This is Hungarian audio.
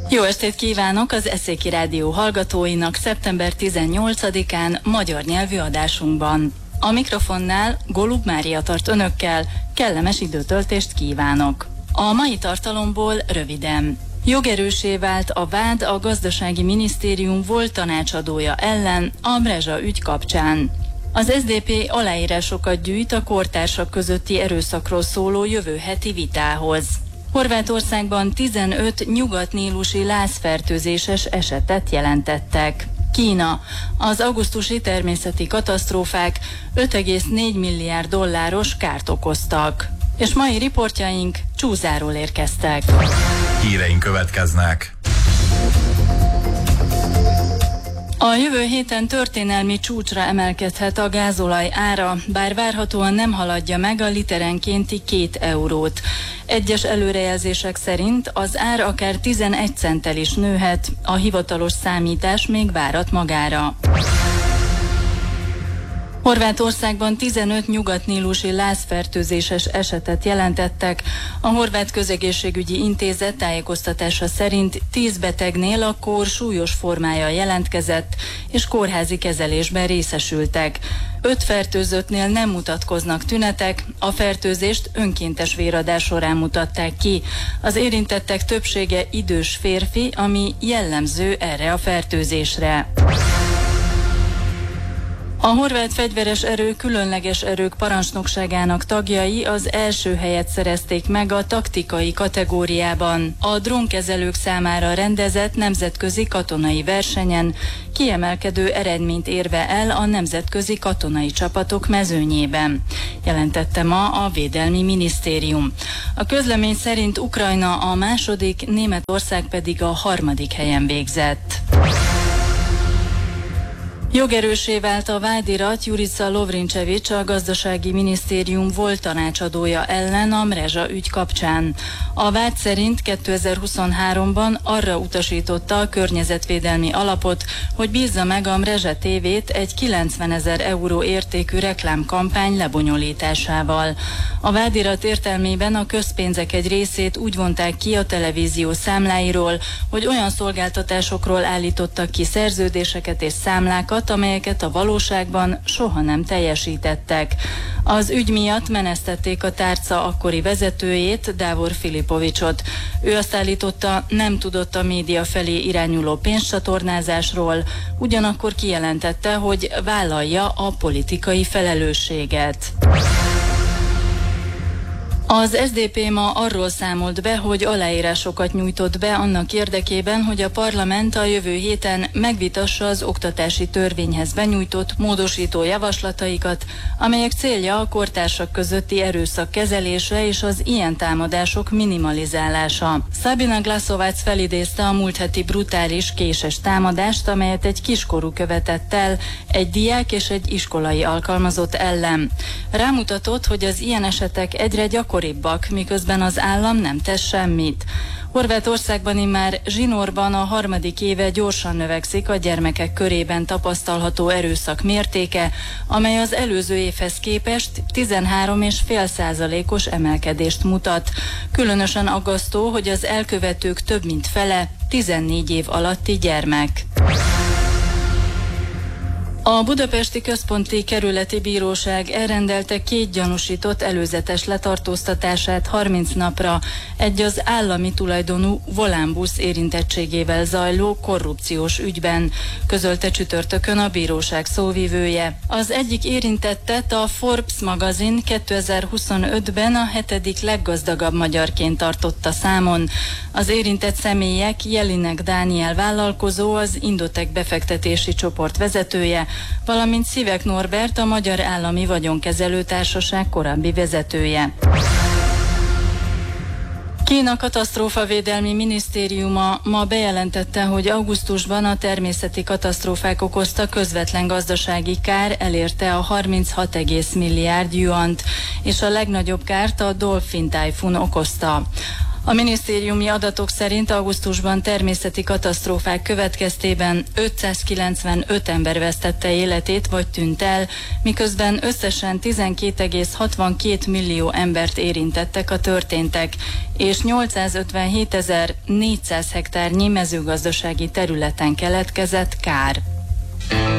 Jó estét kívánok az Eszéki Rádió hallgatóinak szeptember 18-án magyar nyelvű adásunkban. A mikrofonnál Golub Mária tart önökkel, kellemes időtöltést kívánok. A mai tartalomból röviden. Jogerőssé vált a vád a Gazdasági Minisztérium volt tanácsadója ellen a Mrezsa ügy kapcsán. Az SDP aláírásokat gyűjt a kortársak közötti erőszakról szóló jövő heti vitához. Horvátországban 15 nyugatnílusi lázfertőzéses esetet jelentettek. Kína. Az augusztusi természeti katasztrófák 5,4 milliárd dolláros kárt okoztak. És mai riportjaink Csúzáról érkeztek. Híreink következnek. A jövő héten történelmi csúcsra emelkedhet a gázolaj ára, bár várhatóan nem haladja meg a literenkénti 2 eurót. Egyes előrejelzések szerint az ár akár 11 centtel is nőhet, a hivatalos számítás még várat magára. Horvátországban 15 nyugatnílusi lázfertőzéses esetet jelentettek. A Horvát Közegészségügyi Intézet tájékoztatása szerint 10 betegnél a kór súlyos formája jelentkezett, és kórházi kezelésben részesültek. 5 fertőzöttnél nem mutatkoznak tünetek, a fertőzést önkéntes véradás során mutatták ki. Az érintettek többsége idős férfi, ami jellemző erre a fertőzésre. A horvát fegyveres erő különleges erők parancsnokságának tagjai az első helyet szerezték meg a taktikai kategóriában. A drónkezelők számára rendezett nemzetközi katonai versenyen kiemelkedő eredményt érve el a nemzetközi katonai csapatok mezőnyében, jelentette ma a Védelmi Minisztérium. A közlemény szerint Ukrajna a második, Németország pedig a harmadik helyen végzett. Jogerőssé vált a vádirat Jurica Lovrincsevics, a Gazdasági Minisztérium volt tanácsadója ellen a Mrezsa ügy kapcsán. A vád szerint 2023-ban arra utasította a környezetvédelmi alapot, hogy bízza meg a Mrezsa TV-t egy 90 000 euró értékű reklámkampány lebonyolításával. A vádirat értelmében a közpénzek egy részét úgy vonták ki a televízió számláiról, hogy olyan szolgáltatásokról állítottak ki szerződéseket és számlákat, amelyeket a valóságban soha nem teljesítettek. Az ügy miatt menesztették a tárca akkori vezetőjét, Davor Filipovicsot. Ő azt állította, nem tudott a média felé irányuló pénzcsatornázásról, ugyanakkor kijelentette, hogy vállalja a politikai felelősséget. Az SDP ma arról számolt be, hogy aláírásokat nyújtott be annak érdekében, hogy a parlament a jövő héten megvitassa az oktatási törvényhez benyújtott módosító javaslataikat, amelyek célja a kortársak közötti erőszak kezelése és az ilyen támadások minimalizálása. Sabina Glasovac felidézte a múlt heti brutális késes támadást, amelyet egy kiskorú követett el egy diák és egy iskolai alkalmazott ellen. Rámutatott, hogy az ilyen esetek egyre gyakoribbak, miközben az állam nem tesz semmit. Horvátországban immár zsinórban a harmadik éve gyorsan növekszik a gyermekek körében tapasztalható erőszak mértéke, amely az előző évhez képest 13,5%-os emelkedést mutat. Különösen aggasztó, hogy az elkövetők több mint fele 14 év alatti gyermek. A Budapesti Központi Kerületi Bíróság elrendelte 2 gyanúsított előzetes letartóztatását 30 napra egy az állami tulajdonú Volánbusz érintettségével zajló korrupciós ügyben, közölte csütörtökön a bíróság szóvivője. Az egyik érintettet a Forbes magazin 2025-ben a 7. leggazdagabb magyarként tartotta számon. Az érintett személyek Jelinek Dániel vállalkozó, az Indotek befektetési csoport vezetője, valamint Szivek Norbert, a Magyar Állami Vagyonkezelő Társaság korábbi vezetője. Kína katasztrófavédelmi minisztériuma ma bejelentette, hogy augusztusban a természeti katasztrófák okozta közvetlen gazdasági kár elérte a 36 milliárd juant, és a legnagyobb kárt a Dolphin tájfun okozta. A minisztériumi adatok szerint augusztusban természeti katasztrófák következtében 595 ember vesztette életét vagy tűnt el, miközben összesen 12,62 millió embert érintettek a történtek, és 857.400 hektárnyi mezőgazdasági területen keletkezett kár.